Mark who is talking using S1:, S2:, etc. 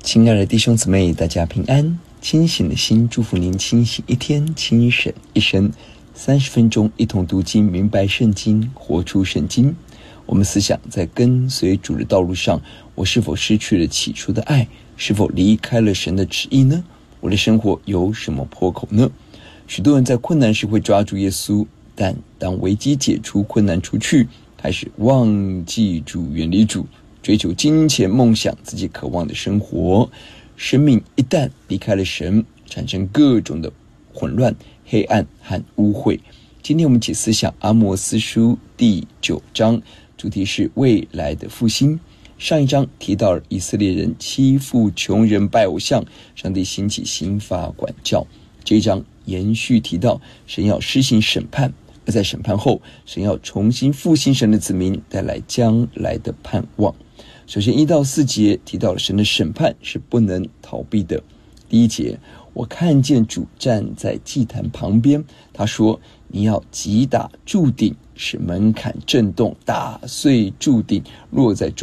S1: 亲爱的弟兄姊妹，大家平安。清醒的心祝福您清醒一天，清醒一生。30分钟一同读经，明白圣经，活出圣经。我们思想，在跟随主的道路上，我是否失去了起初的爱？是否离开了神的旨意呢？我的生活有什么破口呢？许多人在困难时会抓住耶稣，但当危机解除，困难除去，开始忘记主，远离主，追求金钱、梦想自己渴望的生活。生命一旦离开了神，产生各种的混乱、黑暗和污秽。今天我们一起思想阿摩司书第9章，主题是未来的复兴。上一章提到了以色列人欺负穷人、拜偶像，上帝兴起刑罚管教。这一章延续提到神要施行审判，而在审判后，神要重新复兴神的子民，带来将来的盼望。首先1到4节提到了神的审判是不能逃避的。第1节，我看见主站在祭坛旁边，他说，你要击打柱顶，使门槛震动，打碎柱顶，落在